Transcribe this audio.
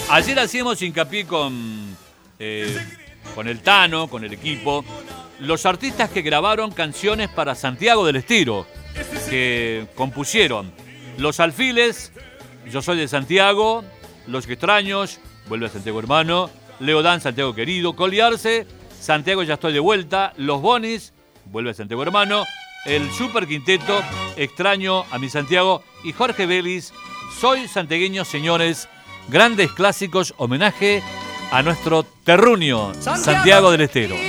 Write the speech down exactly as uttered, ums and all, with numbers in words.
Ayer hacíamos hincapié con, eh, con el Tano, con el equipo, los artistas que grabaron canciones para Santiago del Estero, que compusieron Los Alfiles, Yo Soy de Santiago, Los Extraños, Vuelve a Santiago Hermano, Leodán, Santiago Querido, Coliarse, Santiago Ya Estoy de Vuelta, Los Bonis, Vuelve a Santiago Hermano, el Super Quinteto, Extraño a mi Santiago y Jorge Vélez, Soy Santiagueño, señores, grandes clásicos, homenaje a nuestro terruño, Santiago, Santiago del Estero.